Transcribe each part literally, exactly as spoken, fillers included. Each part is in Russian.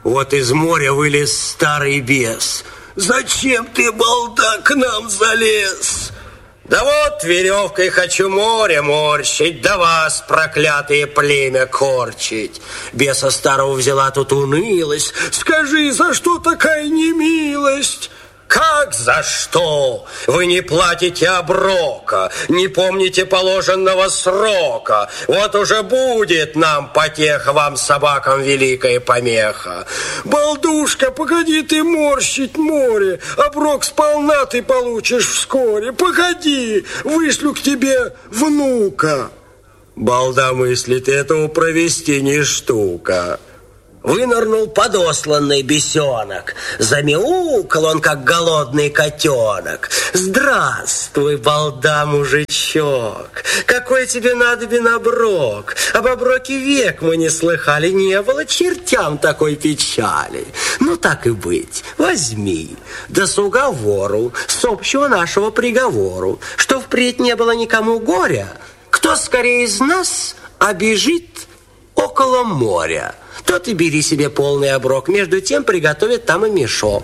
Вот из моря вылез старый бес. Зачем ты, балда, к нам залез? Да вот веревкой хочу море морщить, да вас, проклятые племя, корчить. Беса старого взяла тут унылость. Скажи, за что такая немилость? Как за что? Вы не платите оброка, не помните положенного срока. Вот уже будет нам потеха, вам, собакам, великая помеха. Балдушка, погоди ты морщить море, оброк сполна ты получишь вскоре. Погоди, вышлю к тебе внука. Балда мыслит, этого провести не штука. Вынырнул подосланный бесенок. Замяукал он, как голодный котенок. Здравствуй, балда, мужичок. Какой тебе надобен оброк? Об оброке век мы не слыхали. Не было чертям такой печали. Ну, так и быть, возьми. Да с уговору, с общего нашего приговору, что впредь не было никому горя. Кто скорее из нас обежит около моря, тот и бери себе полный оброк. Между тем приготовит там и мешок.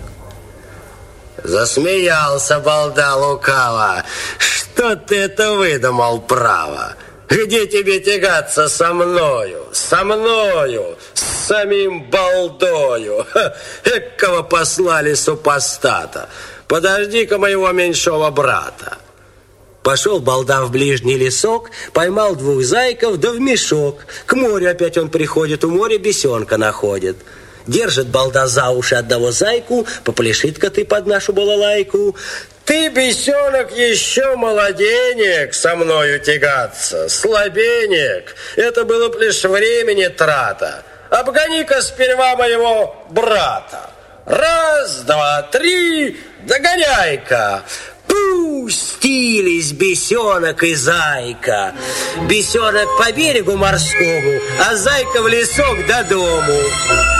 Засмеялся балда лукаво. Что ты это выдумал, право? Где тебе тягаться со мною? Со мною, с самим балдою. Ха, экого послали супостата. Подожди-ка моего меньшого брата. Пошел балда в ближний лесок, поймал двух зайков, да в мешок. К морю опять он приходит, у моря бесенка находит. Держит балда за уши одного зайку, попляшит-ка ты под нашу балалайку. Ты, бесенок, еще молоденек со мною тягаться, слабенек. Это было б лишь времени трата. Обгони-ка сперва моего брата. Раз, два, три, догоняй-ка. Пустились бесенок и зайка. Бесенок по берегу морскому, а зайка в лесок до дому.